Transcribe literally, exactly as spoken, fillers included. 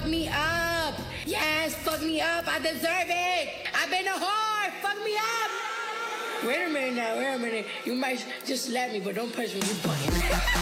me up. Yes, fuck me up. I deserve it. I've been a whore. Fuck me up. Wait a minute now. Wait a minute. You might just slap me, but don't push me. You bugging.